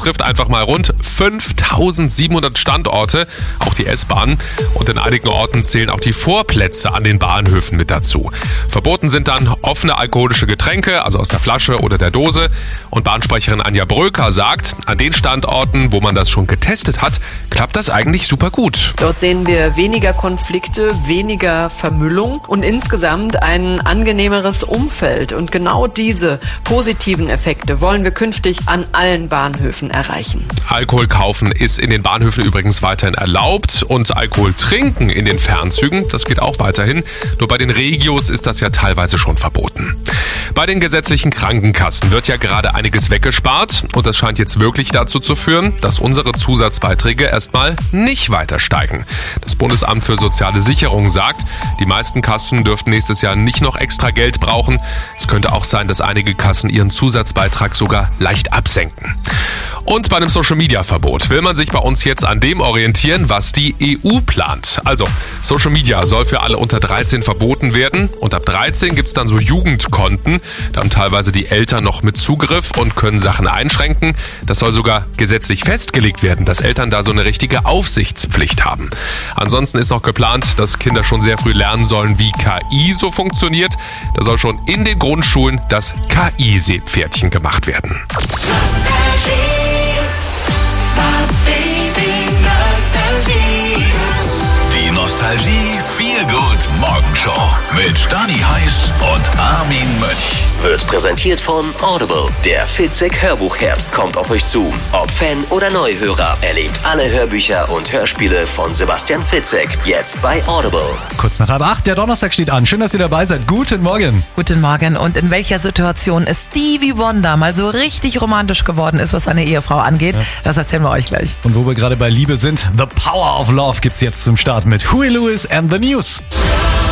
betrifft einfach mal rund 5700 Standorte, auch die S-Bahn. Und in einigen Orten zählen auch die Vorplätze an den Bahnhöfen mit dazu. Verboten sind dann offene alkoholische Getränke, also aus der Flasche oder der Dose. Und Bahnsprecherin Anja Bröker sagt, an den Standorten, wo man das schon getestet hat, klappt das eigentlich super gut. Dort sehen wir weniger Konflikte, weniger Vermüllung und insgesamt ein angenehmeres Umfeld. Und genau diese positiven Effekte wollen wir künftig an allen Bahnhöfen erreichen. Alkohol kaufen ist in den Bahnhöfen übrigens weiterhin erlaubt und Alkohol trinken in den Fernzügen, das geht auch weiterhin. Nur bei den Regios ist das ja teilweise schon verboten. Bei den gesetzlichen Krankenkassen wird ja gerade einiges weggespart und das scheint jetzt wirklich dazu zu führen, dass unsere Zusatzbeiträge erstmal nicht weiter steigen. Das Bundesamt für Soziale Sicherung sagt, die meisten Kassen dürften nächstes Jahr nicht noch extra Geld brauchen. Es könnte auch sein, dass einige Kassen ihren Zusatzbeitrag sogar leicht absenken. Und bei einem Social-Media-Verbot will man sich bei uns jetzt an dem orientieren, was die EU plant. Also, Social Media soll für alle unter 13 verboten werden und ab 13 gibt's dann so Jugendkonten. Da haben teilweise die Eltern noch mit Zugriff und können Sachen einschränken. Das soll sogar gesetzlich festgelegt werden, dass Eltern da so eine richtige Aufsichtspflicht haben. Ansonsten ist noch geplant, dass Kinder schon sehr früh lernen sollen, wie KI so funktioniert. Da soll schon in den Grundschulen das KI-Seepferdchen gemacht werden. Die Nostalgie Feel Good Morgenshow mit Stani Heiß und Armin Mönch. Wird präsentiert von Audible. Der Fitzek Hörbuchherbst kommt auf euch zu. Ob Fan oder Neuhörer, erlebt alle Hörbücher und Hörspiele von Sebastian Fitzek. Jetzt bei Audible. Kurz nach 7:30, der Donnerstag steht an. Schön, dass ihr dabei seid. Guten Morgen. Guten Morgen. Und in welcher Situation Stevie Wonder mal so richtig romantisch geworden ist, was seine Ehefrau angeht, das erzählen wir euch gleich. Und wo wir gerade bei Liebe sind, The Power of Love gibt's jetzt zum Start mit Huey Lewis and the News.